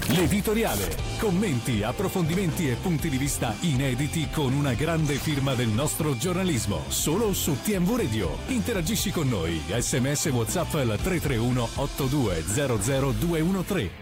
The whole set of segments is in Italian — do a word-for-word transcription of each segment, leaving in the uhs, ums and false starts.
L'editoriale. Commenti, approfondimenti e punti di vista inediti con una grande firma del nostro giornalismo. Solo su T M V Radio. Interagisci con noi. S M S WhatsApp al tre tre uno otto due zero zero due uno tre.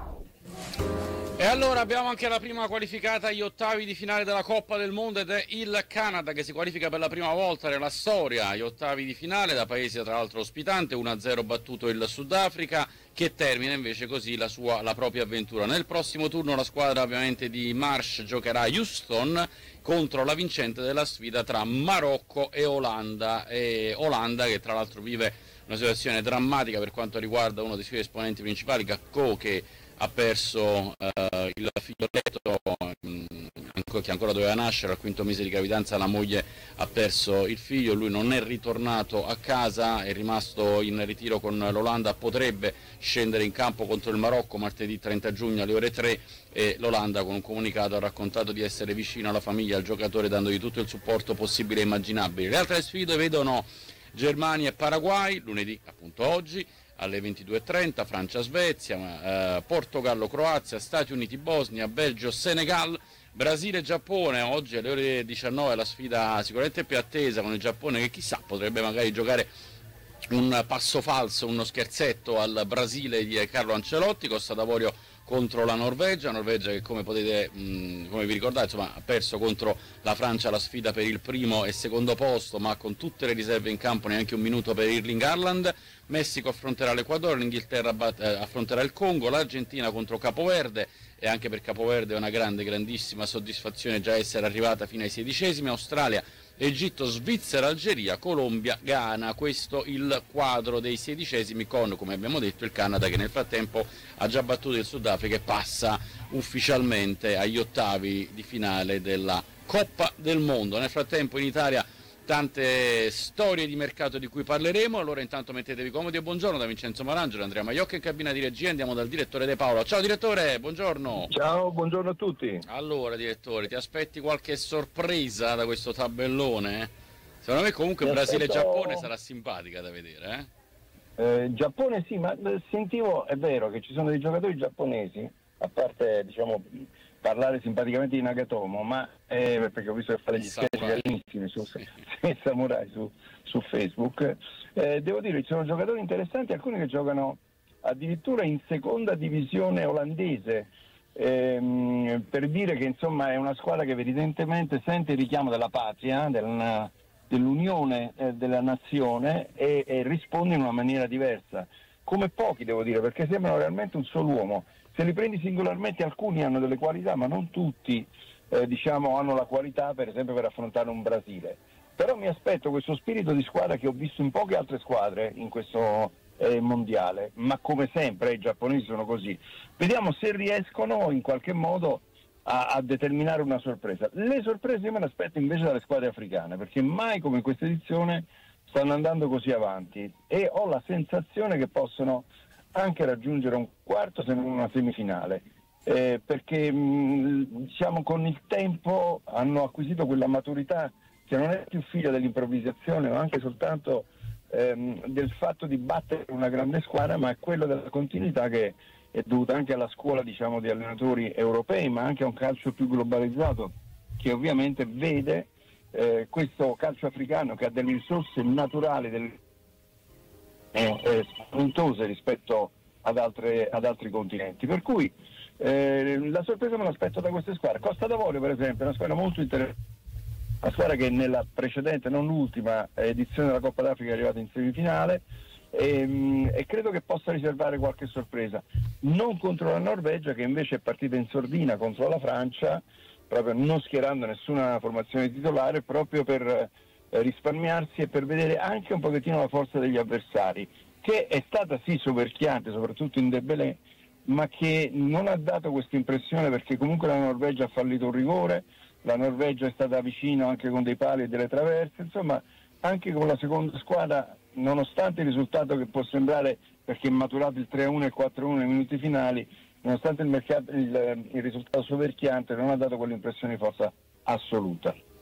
E allora abbiamo anche la prima qualificata agli ottavi di finale della Coppa del Mondo ed è il Canada che si qualifica per la prima volta nella storia agli ottavi di finale da paese tra l'altro ospitante, uno a zero battuto il Sudafrica, che termina invece così la, sua, la propria avventura. Nel prossimo turno la squadra ovviamente di Marsh giocherà a Houston contro la vincente della sfida tra Marocco e Olanda, e Olanda che tra l'altro vive una situazione drammatica per quanto riguarda uno dei suoi esponenti principali, Gakpo, che ha perso eh, il figlioletto mh, che ancora doveva nascere al quinto mese di gravidanza. La moglie ha perso il figlio, lui non è ritornato a casa, è rimasto in ritiro con l'Olanda, potrebbe scendere in campo contro il Marocco martedì trenta giugno alle ore tre, e l'Olanda con un comunicato ha raccontato di essere vicino alla famiglia, al giocatore, dandogli tutto il supporto possibile e immaginabile. Le altre sfide vedono Germania e Paraguay lunedì, appunto oggi, alle ventidue e trenta, Francia-Svezia, eh, Portogallo-Croazia, Stati Uniti-Bosnia, Belgio-Senegal, Brasile-Giappone. Oggi alle ore diciannove la sfida sicuramente più attesa, con il Giappone che chissà potrebbe magari giocare un passo falso, uno scherzetto al Brasile di Carlo Ancelotti. Costa d'Avorio contro la Norvegia, Norvegia che come potete, mh, come vi ricordate, insomma, ha perso contro la Francia la sfida per il primo e secondo posto, ma con tutte le riserve in campo, neanche un minuto per Erling Haaland. Messico affronterà l'Equador, l'Inghilterra bat- eh, affronterà il Congo, l'Argentina contro Capoverde, e anche per Capoverde è una grande, grandissima soddisfazione già essere arrivata fino ai sedicesimi. Australia, Egitto, Svizzera, Algeria, Colombia, Ghana. Questo il quadro dei sedicesimi, con, come abbiamo detto, il Canada che nel frattempo ha già battuto il Sudafrica e passa ufficialmente agli ottavi di finale della Coppa del Mondo. Nel frattempo in Italia tante storie di mercato di cui parleremo. Allora intanto mettetevi comodi e buongiorno da Vincenzo Marangelo, Andrea Maiocca in cabina di regia. Andiamo dal direttore De Paolo. Ciao direttore, buongiorno. Ciao, buongiorno a tutti. Allora direttore, ti aspetti qualche sorpresa da questo tabellone? Secondo me comunque Brasile e aspetto... Giappone sarà simpatica da vedere, eh? eh? Giappone sì, ma sentivo, è vero che ci sono dei giocatori giapponesi, a parte diciamo parlare simpaticamente di Nagatomo, ma eh, perché ho visto che fa degli sketch carinissimi su Samurai su, su Facebook, eh, devo dire ci sono giocatori interessanti, alcuni che giocano addirittura in seconda divisione olandese, ehm, per dire che insomma è una squadra che evidentemente sente il richiamo della patria, della, dell'unione eh, della nazione e, e risponde in una maniera diversa, come pochi devo dire, perché sembrano realmente un solo uomo. Se li prendi singolarmente alcuni hanno delle qualità, ma non tutti eh, diciamo hanno la qualità per esempio per affrontare un Brasile. Però mi aspetto questo spirito di squadra che ho visto in poche altre squadre in questo eh, mondiale, ma come sempre eh, i giapponesi sono così. Vediamo se riescono in qualche modo a, a determinare una sorpresa. Le sorprese io me le aspetto invece dalle squadre africane, perché mai come in questa edizione stanno andando così avanti e ho la sensazione che possono anche raggiungere un quarto se non una semifinale, eh, perché mh, diciamo con il tempo hanno acquisito quella maturità che non è più figlia dell'improvvisazione ma anche soltanto ehm, del fatto di battere una grande squadra, ma è quello della continuità che è dovuta anche alla scuola diciamo di allenatori europei, ma anche a un calcio più globalizzato che ovviamente vede eh, questo calcio africano che ha delle risorse naturali del Eh, spaventose rispetto ad, altre, ad altri continenti, per cui eh, la sorpresa me l'aspetto da queste squadre. Costa d'Avorio per esempio è una squadra molto interessante, una squadra che nella precedente, non l'ultima edizione della Coppa d'Africa è arrivata in semifinale e, e credo che possa riservare qualche sorpresa, non contro la Norvegia che invece è partita in sordina contro la Francia, proprio non schierando nessuna formazione titolare, proprio per risparmiarsi e per vedere anche un pochettino la forza degli avversari, che è stata sì soverchiante soprattutto in Dembélé, ma che non ha dato questa impressione, perché comunque la Norvegia ha fallito un rigore, la Norvegia è stata vicino anche con dei pali e delle traverse, insomma anche con la seconda squadra, nonostante il risultato che può sembrare, perché è maturato il tre a uno e il quattro a uno nei minuti finali, nonostante il, mercato, il, il risultato soverchiante non ha dato quell'impressione di forza assoluta.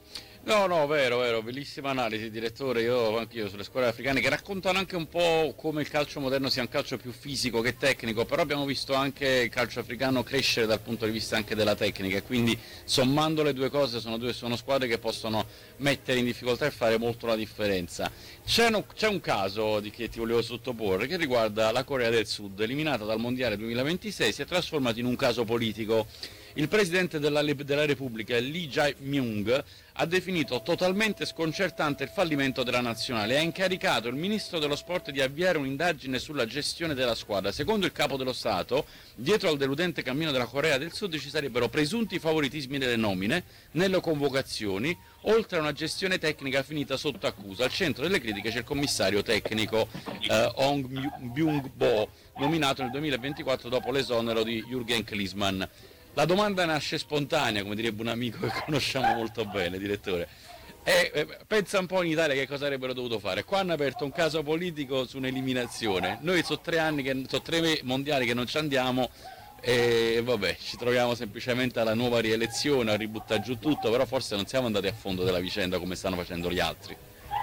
No, no, vero, vero, bellissima analisi, direttore. Io anche io sulle scuole africane che raccontano anche un po' come il calcio moderno sia un calcio più fisico che tecnico, però abbiamo visto anche il calcio africano crescere dal punto di vista anche della tecnica, e quindi sommando le due cose sono due sono squadre che possono mettere in difficoltà e fare molto la differenza. C'è, no, c'è un caso di che ti volevo sottoporre che riguarda la Corea del Sud, eliminata dal Mondiale duemilaventisei, si è trasformato in un caso politico. Il presidente della, della Repubblica, Lee Jae-myung, ha definito totalmente sconcertante il fallimento della nazionale e ha incaricato il ministro dello sport di avviare un'indagine sulla gestione della squadra. Secondo il capo dello Stato, dietro al deludente cammino della Corea del Sud ci sarebbero presunti favoritismi nelle nomine, nelle convocazioni, oltre a una gestione tecnica finita sotto accusa. Al centro delle critiche c'è il commissario tecnico eh, Hong Byung-bo, nominato nel duemilaventiquattro dopo l'esonero di Jürgen Klinsmann. La domanda nasce spontanea, come direbbe un amico che conosciamo molto bene, direttore. E, eh, pensa un po' in Italia che cosa avrebbero dovuto fare. Qua hanno aperto un caso politico su un'eliminazione. Noi sono tre anni, che, sono tre mondiali che non ci andiamo e vabbè, ci troviamo semplicemente alla nuova rielezione, a ributtare giù tutto, però forse non siamo andati a fondo della vicenda come stanno facendo gli altri.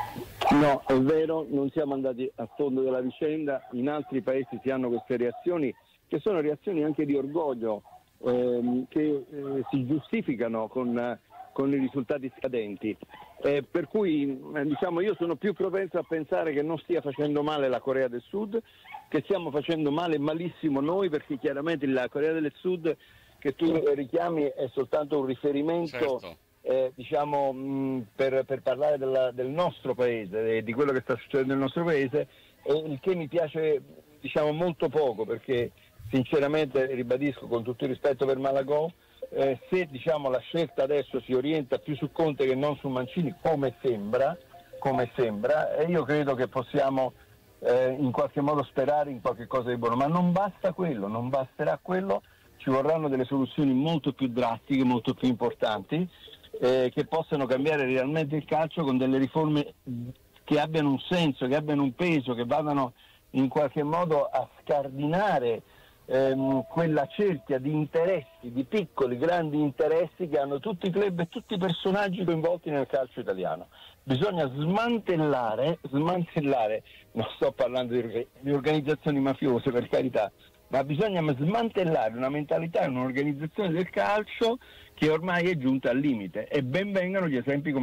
No, è vero, non siamo andati a fondo della vicenda. In altri paesi si hanno queste reazioni, che sono reazioni anche di orgoglio, Ehm, che eh, si giustificano con, eh, con i risultati scadenti, eh, per cui eh, diciamo io sono più propenso a pensare che non stia facendo male la Corea del Sud, che stiamo facendo male malissimo noi, perché chiaramente la Corea del Sud che tu richiami è soltanto un riferimento, certo. eh, diciamo mh, per, per parlare della, del nostro paese, eh, di quello che sta succedendo nel nostro paese, e il che mi piace diciamo molto poco, perché sinceramente ribadisco, con tutto il rispetto per Malagò, eh, se diciamo la scelta adesso si orienta più su Conte che non su Mancini, come sembra, come sembra, e io credo che possiamo eh, in qualche modo sperare in qualche cosa di buono, ma non basta quello, non basterà quello, ci vorranno delle soluzioni molto più drastiche, molto più importanti, eh, che possano cambiare realmente il calcio con delle riforme che abbiano un senso, che abbiano un peso, che vadano in qualche modo a scardinare Ehm, quella cerchia di interessi, di piccoli, grandi interessi che hanno tutti i club e tutti i personaggi coinvolti nel calcio italiano. Bisogna smantellare, smantellare, non sto parlando di, di organizzazioni mafiose per carità, ma bisogna smantellare una mentalità e un'organizzazione del calcio che ormai è giunta al limite, e ben vengano gli esempi come